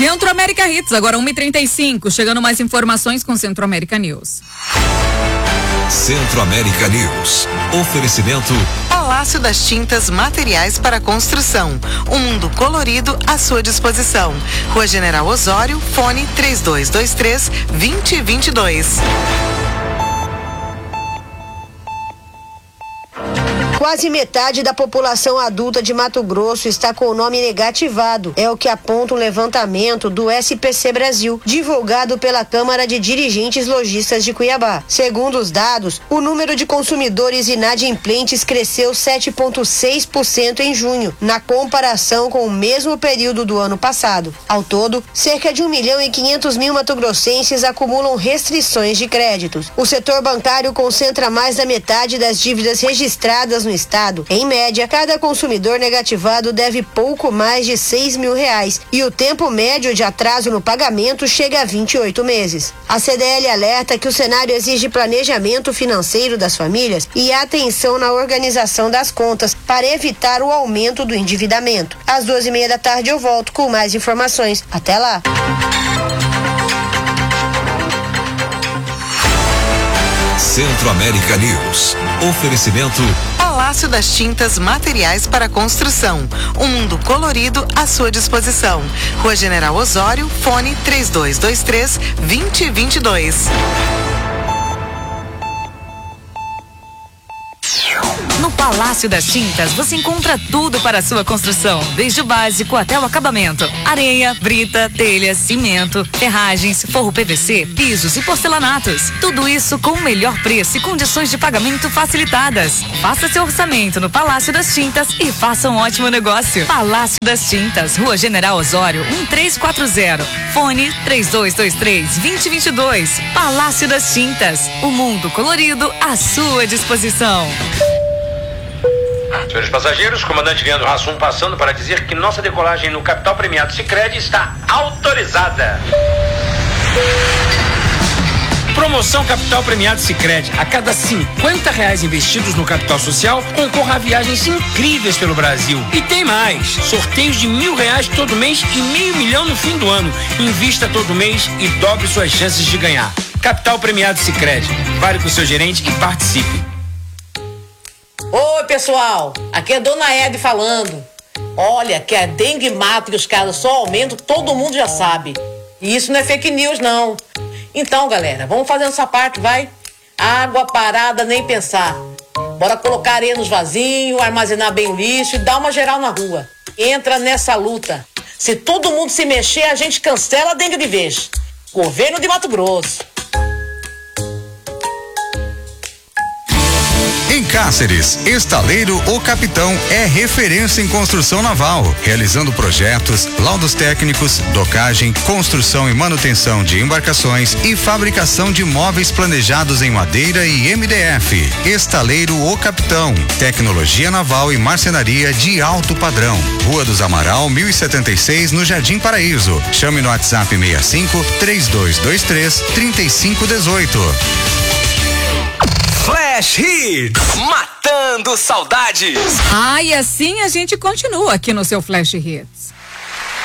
Centro América Hits, agora 1h35. Chegando mais informações com Centro América News. Centro América News. Oferecimento Palácio das Tintas Materiais para Construção. Um mundo colorido à sua disposição. Rua General Osório, fone 3223-2022. Quase metade da população adulta de Mato Grosso está com o nome negativado. É o que aponta um levantamento do SPC Brasil, divulgado pela Câmara de Dirigentes Lojistas de Cuiabá. Segundo os dados, o número de consumidores inadimplentes cresceu 7,6% em junho, na comparação com o mesmo período do ano passado. Ao todo, cerca de 1.500.000 matogrossenses acumulam restrições de créditos. O setor bancário concentra mais da metade das dívidas registradas no estado. Em média, cada consumidor negativado deve pouco mais de R$6 mil e o tempo médio de atraso no pagamento chega a 28 meses. A CDL alerta que o cenário exige planejamento financeiro das famílias e atenção na organização das contas para evitar o aumento do endividamento. Às 2h30 da tarde eu volto com mais informações. Até lá! Centro América News. Oferecimento Palácio das Tintas Materiais para Construção. Um mundo colorido à sua disposição. Rua General Osório, fone 3223-2022. No Palácio das Tintas você encontra tudo para a sua construção, desde o básico até o acabamento: areia, brita, telha, cimento, ferragens, forro PVC, pisos e porcelanatos. Tudo isso com o melhor preço e condições de pagamento facilitadas. Faça seu orçamento no Palácio das Tintas e faça um ótimo negócio. Palácio das Tintas, Rua General Osório, 1340. Fone 3223-2022. Palácio das Tintas, o mundo colorido à sua disposição. Senhores passageiros, comandante Leandro Hassum passando para dizer que nossa decolagem no Capital Premiado Sicredi está autorizada. Promoção Capital Premiado Sicredi. A cada R$50 investidos no capital social, concorra a viagens incríveis pelo Brasil. E tem mais. Sorteios de R$1.000 todo mês e R$500 mil no fim do ano. Invista todo mês e dobre suas chances de ganhar. Capital Premiado Sicredi. Fale com o seu gerente e participe. Oi, pessoal, aqui é Dona Hebe falando. Olha, que a dengue mata e os casos só aumentam, todo mundo já sabe. E isso não é fake news, não. Então, galera, vamos fazer essa parte, vai? Água parada, nem pensar. Bora colocar areia nos vasinhos, armazenar bem o lixo e dar uma geral na rua. Entra nessa luta. Se todo mundo se mexer, a gente cancela a dengue de vez. Governo de Mato Grosso. Em Cáceres, Estaleiro O Capitão é referência em construção naval, realizando projetos, laudos técnicos, docagem, construção e manutenção de embarcações e fabricação de móveis planejados em madeira e MDF. Estaleiro O Capitão, tecnologia naval e marcenaria de alto padrão. Rua dos Amaral, 1076, no Jardim Paraíso. Chame no WhatsApp 65-3223-3518. Flash Hits, matando saudades. E assim a gente continua aqui no seu Flash Hits.